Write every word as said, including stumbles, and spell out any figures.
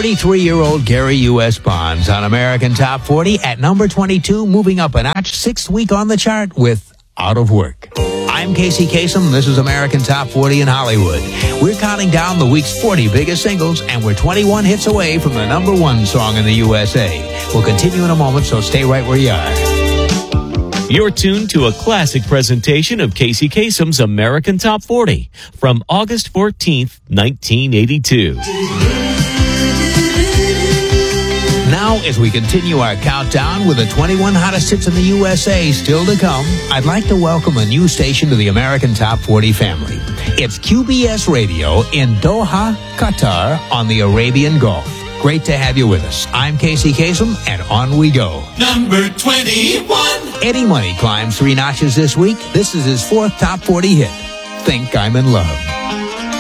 forty-three-year-old Gary U S. Bonds on American Top forty at number twenty-two, moving up a notch, sixth week on the chart with Out of Work. I'm Casey Kasem. This is American Top forty in Hollywood. We're counting down the week's forty biggest singles, and we're twenty-one hits away from the number one song in the U S A. We'll continue in a moment, so stay right where you are. You're tuned to a classic presentation of Casey Kasem's American Top forty from August fourteenth, nineteen eighty-two. Now, as we continue our countdown with the twenty-one hottest hits in the U S A still to come, I'd like to welcome a new station to the American Top forty family. It's Q B S Radio in Doha, Qatar, on the Arabian Gulf. Great to have you with us. I'm Casey Kasem, and on we go. Number twenty-one. Eddie Money climbs three notches this week. This is his fourth Top forty hit, Think I'm in Love.